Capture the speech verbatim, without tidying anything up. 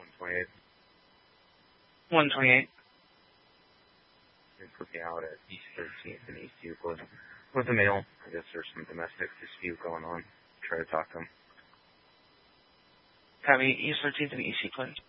twenty-eight. one twenty-eight. They put me out at East thirteenth and East Euclid with a male. I guess there's some domestic dispute going on. Try to talk to him. Copy. East thirteenth and East Euclid.